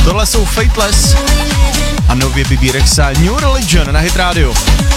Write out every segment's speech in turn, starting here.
Tohle jsou Fateless a nově Bebe Rexha New Religion na Hit Radio.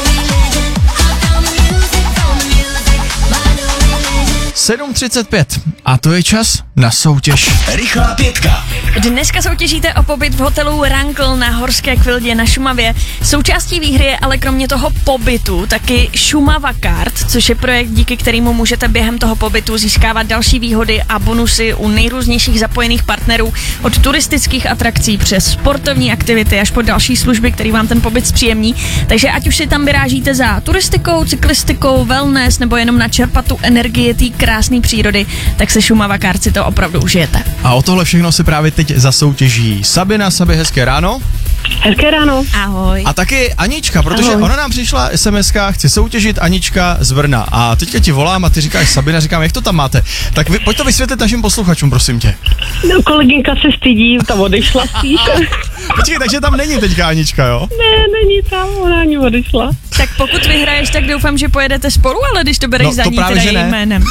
7:35 a to je čas na soutěž. Rychlá pětka. Dneska soutěžíte o pobyt v hotelu Rankl na Horské Kvildě na Šumavě. Součástí výhry je ale kromě toho pobytu taky Šumava Card, což je projekt, díky kterému můžete během toho pobytu získávat další výhody a bonusy u nejrůznějších zapojených partnerů, od turistických atrakcí přes sportovní aktivity až po další služby, které vám ten pobyt zpříjemní. Takže ať už si tam vyrážíte za turistikou, cyklistikou, wellness nebo jenom načerpat tu energii té krásné přírody, tak se Šumava Card si to opravdu užijete. A o tohle všechno si právě teď zasoutěží Sabina. Sabi, hezké ráno. Hezké ráno. Ahoj. A taky Anička, protože Ahoj. ona nám přišla SMS-ka, chci soutěžit Anička z Brna. A teďka ti volám a ty říkáš Sabina, říkám, jak to tam máte? Tak pojď to vysvětlit našim posluchačům, prosím tě. No, kolegynka se stydí, ta odešla spíš. Počkej, takže tam není teďka Anička, jo? Ne, není tam, ona ani odešla. Tak pokud vyhraješ, tak doufám, že pojedete spolu, ale když to bereš No, za to ní právě, teda že ne. jménem.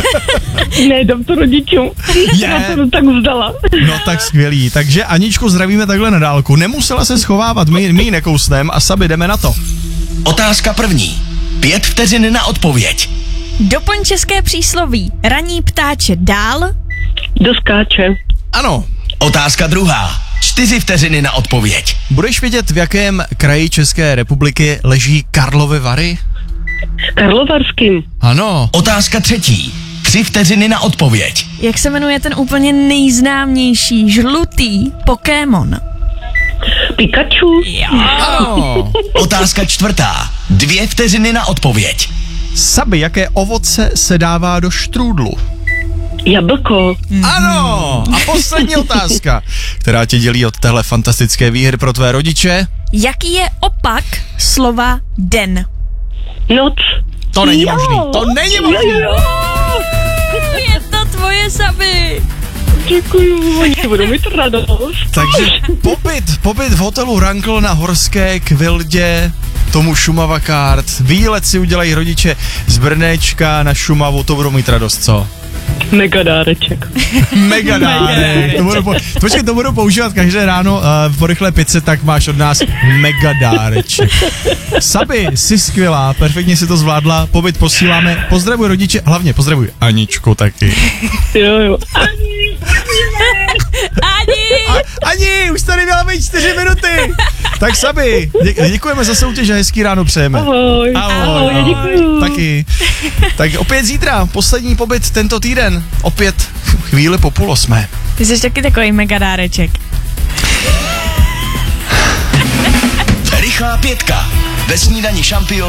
Ne, dám to rodičům. Já to tak vzdala. No tak skvělý. Takže Aničku zdravíme takhle na dálku. Nemusela se schovávat, my ji nekousnem a Sabi, jdeme na to. Otázka první. 5 vteřin na odpověď. Doplň české přísloví. Raní ptáče dál. Doskáče. Ano, Otázka druhá. 4 vteřiny na odpověď. budeš vědět, v jakém kraji České republiky leží Karlovy Vary? Karlovarským. Ano. Otázka třetí. 3 vteřiny na odpověď. Jak se jmenuje ten úplně nejznámější žlutý Pokémon? Pikachu. Ano. Otázka čtvrtá. 2 vteřiny na odpověď. Sabi, jaké ovoce se dává do štrůdlu? Jablko. Ano. A poslední otázka, která tě dělí od téhle fantastické výhry pro tvé rodiče. Jaký je opak slova den? Noc. To není Jo. možný. To není možný. Jo. Je to tvoje, Sabi. Děkuju, oni budou mít radost. Takže pobyt v hotelu Rankl na Horské Kvildě, tomu Šumava Card, výlet si udělají rodiče z Brnéčka na Šumavu, to budou mít radost, co? Mega dáreček. Mega dárek. To budu používat každé ráno po rychlé pice, tak máš od nás mega dáreček. Sabi, jsi skvělá, perfektně si to zvládla, pobyt posíláme, pozdravuj rodiče, hlavně pozdravuj Aničku taky. Jo. Ani! Už tady měla být 4 minuty. Tak Sabi, děkujeme za soutěž a hezký ráno přejeme. Ahoj. Ahoj. Děkuju. Taky. Tak opět zítra, poslední pobyt tento týden, opět chvíli po 7:30. Ty jsi taky takový mega dáreček. Rychlá pětka. Ve snídani Šampion